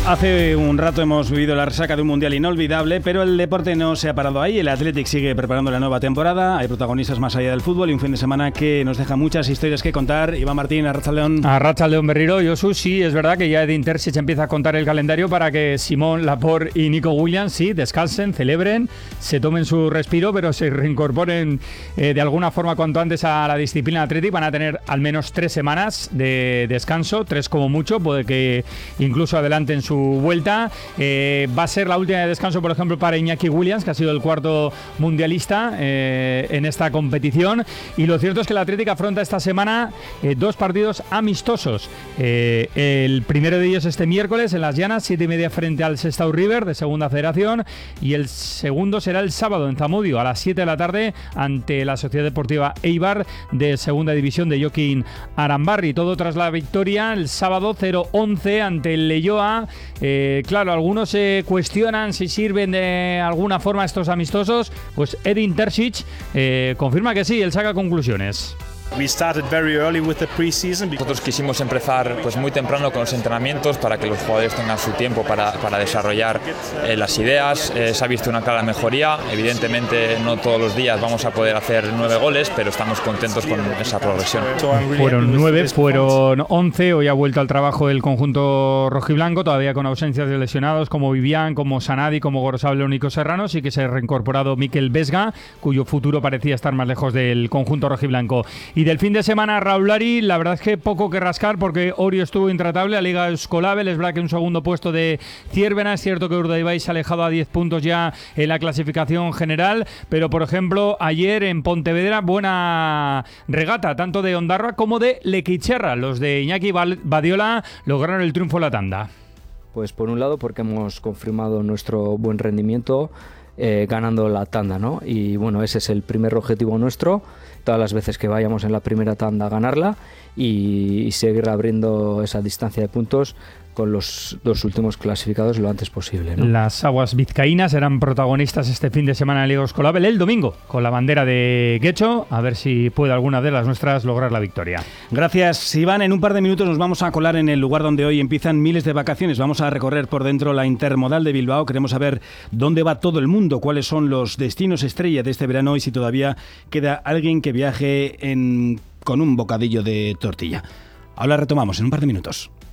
Hace un rato hemos vivido la resaca de un mundial inolvidable, pero el deporte no se ha parado ahí. El Athletic sigue preparando la nueva temporada. Hay protagonistas más allá del fútbol y un fin de semana que nos deja muchas historias que contar. Iván Martín, Arratsaldeon. Arratsaldeon Berriro, Josu, sí, es verdad que ya Edin Terzic empieza a contar el calendario para que Simón Laporte y Nico Williams sí descansen, celebren, se tomen su respiro, pero se reincorporen de alguna forma cuanto antes a la disciplina Athletic. Van a tener al menos 3 semanas de descanso, 3 como mucho, puede que incluso adelanten su vuelta. Va a ser la última de descanso, por ejemplo, para Iñaki Williams, que ha sido el cuarto mundialista en esta competición. Y lo cierto es que el Athletic afronta esta semana 2 partidos amistosos. El primero de ellos este miércoles en Las Llanas, 7:30 frente al Sestao River de Segunda Federación, y el segundo será el sábado en Zamudio a las 7 de la tarde ante la Sociedad Deportiva Eibar de Segunda División de Joaquín Arambarri. Todo tras la victoria el sábado 0-11 ante el Leioa. Claro, algunos se cuestionan si sirven de alguna forma estos amistosos. Pues Edin Terzic confirma que sí, él saca conclusiones. Nosotros quisimos empezar pues muy temprano con los entrenamientos para que los jugadores tengan su tiempo para desarrollar las ideas. Se ha visto una clara mejoría. Evidentemente no todos los días vamos a poder hacer 9 goles, pero estamos contentos con esa progresión. Fueron 9, fueron 11. Hoy ha vuelto al trabajo el conjunto rojiblanco, todavía con ausencias de lesionados como Vivian, como Sanadi, como Gorosabel o Nico Serrano. Sí que se ha reincorporado Mikel Vesga, cuyo futuro parecía estar más lejos del conjunto rojiblanco. Y del fin de semana, Raúl Lari, la verdad es que poco que rascar porque Orio estuvo intratable, la Liga Escolabel, es verdad que un segundo puesto de Ciervena, es cierto que Urdaibai se ha alejado a 10 puntos ya en la clasificación general, pero por ejemplo ayer en Pontevedra buena regata, tanto de Ondarroa como de Lequitxerra, los de Iñaki Badiola lograron el triunfo en la tanda. Pues por un lado porque hemos confirmado nuestro buen rendimiento ganando la tanda, ¿no? Y bueno, ese es el primer objetivo nuestro, todas las veces que vayamos en la primera tanda ganarla y seguir abriendo esa distancia de puntos con los 2 últimos clasificados lo antes posible, ¿no? Las aguas vizcaínas eran protagonistas este fin de semana en Liga Escolabel el domingo con la bandera de Guecho, a ver si puede alguna de las nuestras lograr la victoria. Gracias, Iván. En un par de minutos nos vamos a colar en el lugar donde hoy empiezan miles de vacaciones. Vamos a recorrer por dentro la intermodal de Bilbao. Queremos saber dónde va todo el mundo, cuáles son los destinos estrella de este verano y si todavía queda alguien que viaje con un bocadillo de tortilla. Ahora retomamos en un par de minutos.